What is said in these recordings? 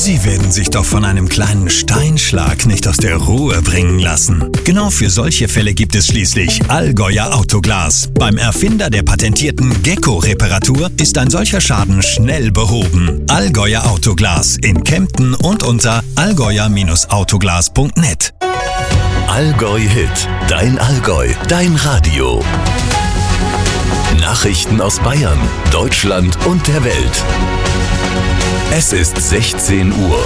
Sie werden sich doch von einem kleinen Steinschlag nicht aus der Ruhe bringen lassen. Genau für solche Fälle gibt es schließlich Allgäuer Autoglas. Beim Erfinder der patentierten Gecko-Reparatur ist ein solcher Schaden schnell behoben. Allgäuer Autoglas in Kempten und unter allgäuer-autoglas.net. Allgäu Hit, dein Allgäu, dein Radio. Nachrichten aus Bayern, Deutschland und der Welt. Es ist 16 Uhr.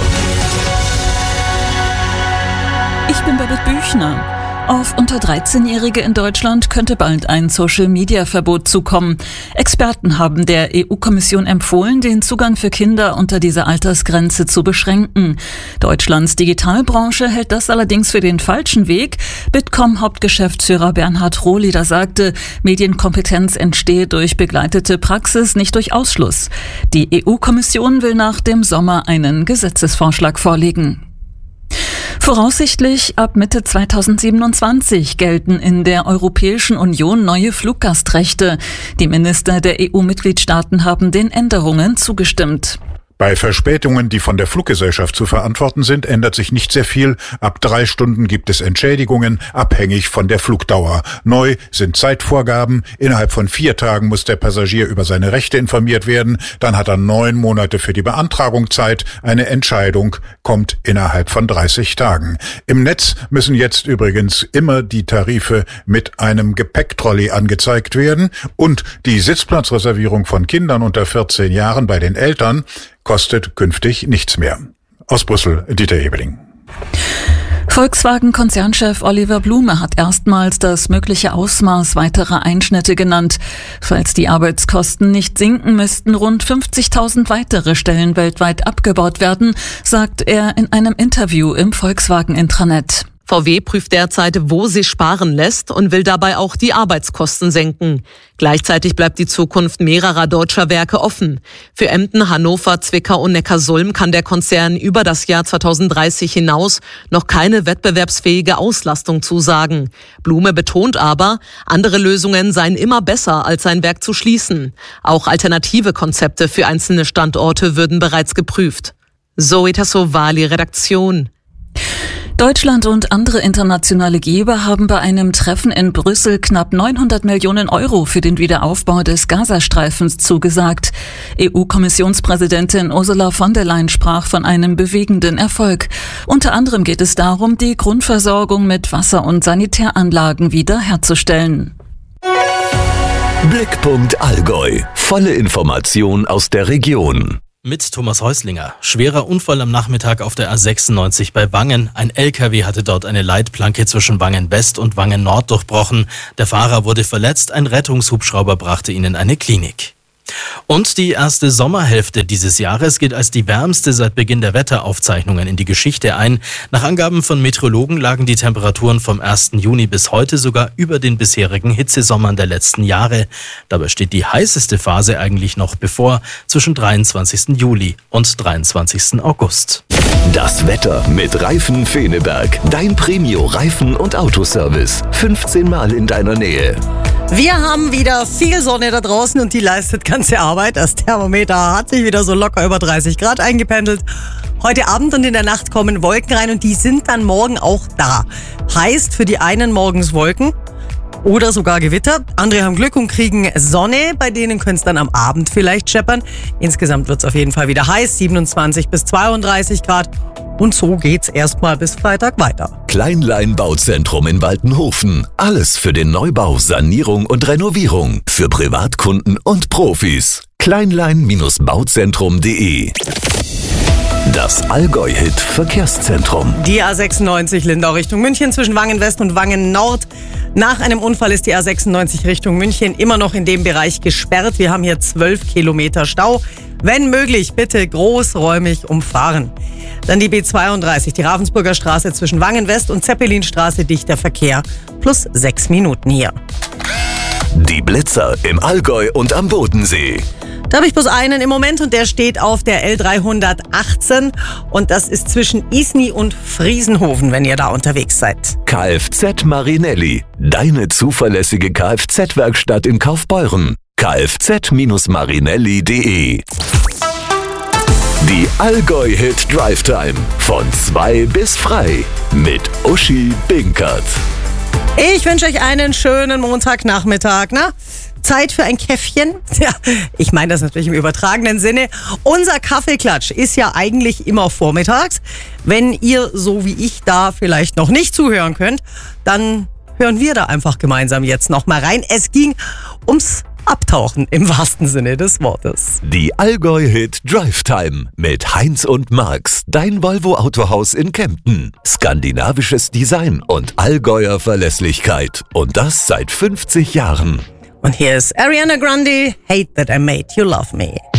Ich bin Babette Büchner. Auf unter 13-Jährige in Deutschland könnte bald ein Social-Media-Verbot zukommen. Experten haben der EU-Kommission empfohlen, den Zugang für Kinder unter dieser Altersgrenze zu beschränken. Deutschlands Digitalbranche hält das allerdings für den falschen Weg. Bitkom-Hauptgeschäftsführer Bernhard Rohleder sagte, Medienkompetenz entstehe durch begleitete Praxis, nicht durch Ausschluss. Die EU-Kommission will nach dem Sommer einen Gesetzesvorschlag vorlegen. Voraussichtlich ab Mitte 2027 gelten in der Europäischen Union neue Fluggastrechte. Die Minister der EU-Mitgliedstaaten haben den Änderungen zugestimmt. Bei Verspätungen, die von der Fluggesellschaft zu verantworten sind, ändert sich nicht sehr viel. Ab 3 Stunden gibt es Entschädigungen, abhängig von der Flugdauer. Neu sind Zeitvorgaben. Innerhalb von 4 Tagen muss der Passagier über seine Rechte informiert werden. Dann hat er 9 Monate für die Beantragung Zeit. Eine Entscheidung kommt innerhalb von 30 Tagen. Im Netz müssen jetzt übrigens immer die Tarife mit einem Gepäcktrolley angezeigt werden. Und die Sitzplatzreservierung von Kindern unter 14 Jahren bei den Eltern kostet künftig nichts mehr. Aus Brüssel, Dieter Ebeling. Volkswagen-Konzernchef Oliver Blume hat erstmals das mögliche Ausmaß weiterer Einschnitte genannt. Falls die Arbeitskosten nicht sinken, müssten rund 50.000 weitere Stellen weltweit abgebaut werden, sagt er in einem Interview im Volkswagen-Intranet. VW prüft derzeit, wo sich sparen lässt und will dabei auch die Arbeitskosten senken. Gleichzeitig bleibt die Zukunft mehrerer deutscher Werke offen. Für Emden, Hannover, Zwickau und Neckarsulm kann der Konzern über das Jahr 2030 hinaus noch keine wettbewerbsfähige Auslastung zusagen. Blume betont aber, andere Lösungen seien immer besser, als sein Werk zu schließen. Auch alternative Konzepte für einzelne Standorte würden bereits geprüft. Zoe Tassovali, Redaktion. Deutschland und andere internationale Geber haben bei einem Treffen in Brüssel knapp 900 Millionen Euro für den Wiederaufbau des Gazastreifens zugesagt. EU-Kommissionspräsidentin Ursula von der Leyen sprach von einem bewegenden Erfolg. Unter anderem geht es darum, die Grundversorgung mit Wasser- und Sanitäranlagen wiederherzustellen. Blickpunkt Allgäu. Volle Information aus der Region. Mit Thomas Häuslinger. Schwerer Unfall am Nachmittag auf der A96 bei Wangen. Ein LKW hatte dort eine Leitplanke zwischen Wangen West und Wangen Nord durchbrochen. Der Fahrer wurde verletzt. Ein Rettungshubschrauber brachte ihn in eine Klinik. Und die erste Sommerhälfte dieses Jahres geht als die wärmste seit Beginn der Wetteraufzeichnungen in die Geschichte ein. Nach Angaben von Meteorologen lagen die Temperaturen vom 1. Juni bis heute sogar über den bisherigen Hitzesommern der letzten Jahre. Dabei steht die heißeste Phase eigentlich noch bevor, zwischen 23. Juli und 23. August. Das Wetter mit Reifen Feneberg. Dein Premio-Reifen- und Autoservice. 15 Mal in deiner Nähe. Wir haben wieder viel Sonne da draußen und die leistet ganze Arbeit. Das Thermometer hat sich wieder so locker über 30 Grad eingependelt. Heute Abend und in der Nacht kommen Wolken rein und die sind dann morgen auch da. Heißt für die einen morgens Wolken oder sogar Gewitter. Andere haben Glück und kriegen Sonne, bei denen könnte es dann am Abend vielleicht scheppern. Insgesamt wird es auf jeden Fall wieder heiß, 27 bis 32 Grad. Und so geht's erstmal bis Freitag weiter. Kleinlein Bauzentrum in Waltenhofen. Alles für den Neubau, Sanierung und Renovierung. Für Privatkunden und Profis. Kleinlein-bauzentrum.de. Das Allgäu-Hit Verkehrszentrum. Die A96 Lindau Richtung München zwischen Wangen West und Wangen Nord. Nach einem Unfall ist die A96 Richtung München immer noch in dem Bereich gesperrt. Wir haben hier 12 Kilometer Stau. Wenn möglich, bitte großräumig umfahren. Dann die B32, die Ravensburger Straße zwischen Wangen West und Zeppelinstraße, dichter Verkehr. Plus 6 Minuten hier. Die Blitzer im Allgäu und am Bodensee. Da habe ich bloß einen im Moment und der steht auf der L318 und das ist zwischen Isny und Friesenhofen, wenn ihr da unterwegs seid. Kfz Marinelli, deine zuverlässige Kfz-Werkstatt in Kaufbeuren. kfz-marinelli.de. Die Allgäu-Hit Drive Time. Von 2 bis frei. Mit Uschi Binkert. Ich wünsche euch einen schönen Montagnachmittag. Na? Zeit für ein Käffchen? Ja, ich meine das natürlich im übertragenen Sinne. Unser Kaffeeklatsch ist ja eigentlich immer vormittags. Wenn ihr, so wie ich, da vielleicht noch nicht zuhören könnt, dann hören wir da einfach gemeinsam jetzt noch mal rein. Es ging ums Abtauchen im wahrsten Sinne des Wortes. Die Allgäu-Hit Drive Time mit Heinz und Marx, dein Volvo Autohaus in Kempten. Skandinavisches Design und Allgäuer Verlässlichkeit. Und das seit 50 Jahren. Und hier ist Ariana Grande, Hate That I Made You Love Me.